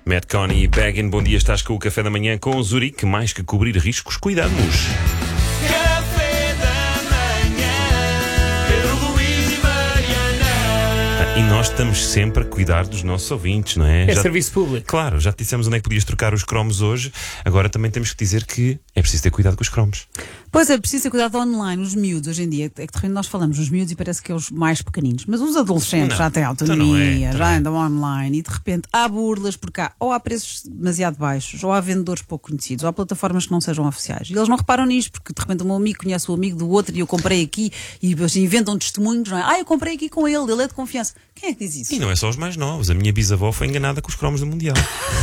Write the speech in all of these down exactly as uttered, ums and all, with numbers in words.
Matt Coney e Baggin, bom dia, estás com o Café da Manhã com Zurique, mais que cobrir riscos, cuidamos. Café da Manhã, Pedro Luís e Mariana. E nós estamos sempre a cuidar dos nossos ouvintes, não é? É já, serviço público. Claro, já te dissemos onde é que podias trocar os cromos hoje, agora também temos que dizer que é preciso ter cuidado com os cromos. Pois é, preciso ter cuidado online, os miúdos hoje em dia. É que de repente nós falamos os miúdos e parece que é os mais pequeninos. Mas os adolescentes Não, já têm então autonomia, não é, então já não é. andam online e de repente há burlas por cá. Ou há preços demasiado baixos, ou há vendedores pouco conhecidos, ou há plataformas que não sejam oficiais. E eles não reparam nisto, porque de repente o meu amigo conhece o amigo do outro e eu comprei aqui e assim, inventam testemunhos, não é? Ah, eu comprei aqui com ele, ele é de confiança. Quem é que diz isso? E não é só os mais novos, a minha bisavó foi enganada com os cromos do Mundial.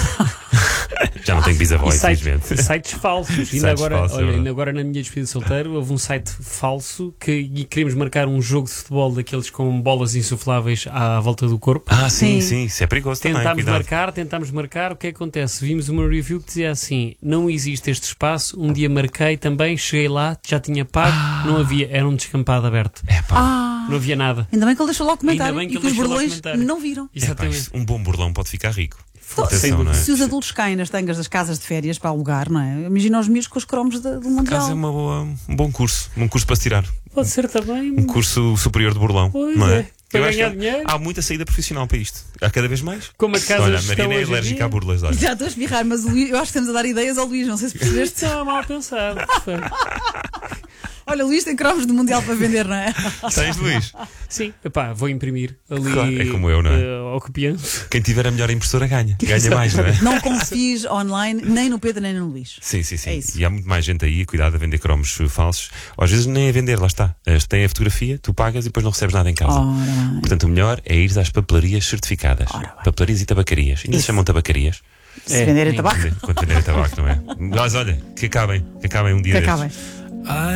Já não tenho bisavó, E, site, infelizmente. e sites falsos. Ainda Sites agora, falsos, é olha, verdade. ainda agora na minha despedida de solteiro houve um site falso que e queríamos marcar um jogo de futebol daqueles com bolas insufláveis à volta do corpo. Ah, sim, Sim. sim, isso é perigoso também, Tentámos cuidado. marcar, tentámos marcar, o que é que acontece? Vimos uma review que dizia assim: não existe este espaço, um dia marquei também, cheguei lá, já tinha pago, Ah. não havia, era um descampado aberto. É pá. Ah, Não havia nada. ainda bem que ele deixou lá o comentário Ainda bem que e que ele os deixou lá o burlões comentário. não viram. Exatamente. Um bom burlão pode ficar rico. Então, Atenção, não é? Se os adultos caem nas tangas das casas de férias para alugar, não é? Imagina os miúdos com os cromos de- do Mundial. Caso é uma boa, um bom curso, um curso para se tirar, Pode ser também. um curso superior de burlão, Pois não é? é. Para Eu acho ganhar que dinheiro. há muita saída profissional para isto. Há cada vez mais. Como as casas Olha, a estão Marina é hoje em alérgica dia. a burlas, olha. Já estou a espirrar, mas o Luís, eu acho que estamos a dar ideias ao Luís, não sei se percebeste. Está mal pensado. perfeito. Olha, o Luís tem cromos do Mundial para vender, não é? Tens, Luís? Sim, epá, vou imprimir ali. Claro, é como eu, não é? eh, ao que penso. Quem tiver a melhor impressora ganha. Ganha mais, não é? Não confies online nem no Pedro nem no Luís. Sim, sim, sim. É isso. E há muito mais gente aí, cuidado a vender cromos uh, falsos. Ou às vezes nem a vender, lá está. Uh, Tem a fotografia, tu pagas e depois não recebes nada em casa. Ora bem. Portanto, o melhor é ir às papelarias certificadas. Ora bem. Papelarias e tabacarias. Ainda se Isso. chamam tabacarias. Se É, venderem é. tabaco, Quando venderem tabaco, não é? Mas olha, que acabem. Que acabem um dia que destes. acabem.